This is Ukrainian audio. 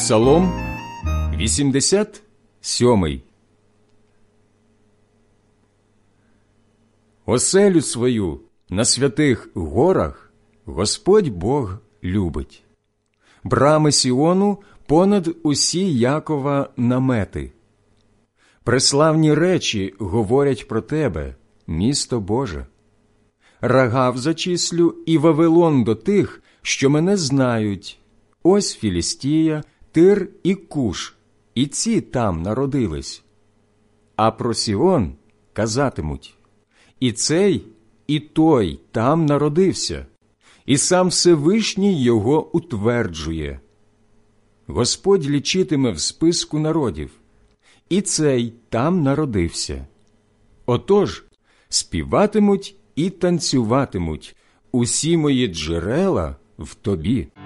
Псалом 87. Оселю свою на святих горах Господь Бог любить. Брами Сіону понад усі Якова намети. Преславні речі говорять про тебе, місто Боже. Рагав зачислю і Вавилон до тих, що мене знають. Ось Філістія, Тир і Куш, і ці там народились. А про Сіон казатимуть: і цей, і той там народився, і сам Всевишній його утверджує. Господь лічитиме в списку народів, і цей там народився. Отож, співатимуть і танцюватимуть усі мої джерела в тобі.